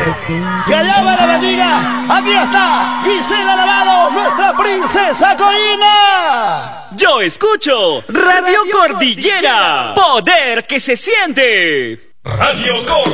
Que Dios me la bendiga. Aquí está Gisela Lavado, nuestra princesa Coina. Yo escucho Radio Cordillera. Poder que se siente. Radio Cordillera.